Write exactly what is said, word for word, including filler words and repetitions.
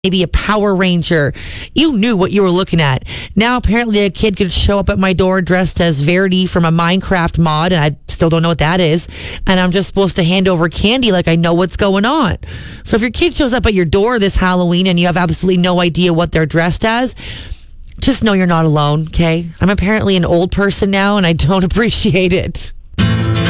maybe a Power Ranger. You knew what you were looking at. Now, apparently, a kid could show up at my door dressed as Verity from a Minecraft mod, and I still don't know what that is. And I'm just supposed to hand over candy like I know what's going on. So if your kid shows up at your door this Halloween and you have absolutely no idea what they're dressed as, just know you're not alone, okay? I'm apparently an old person now, and I don't appreciate it.